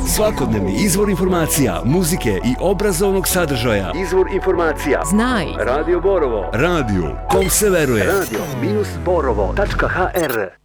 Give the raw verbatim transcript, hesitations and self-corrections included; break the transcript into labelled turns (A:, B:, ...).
A: Svakodnevni izvor informacija, muzike i obrazovnog sadržaja. Izvor informacija.
B: Znaj.
A: Radio Borovo. Radio kom se veruje. Radio minus borovo tačka h r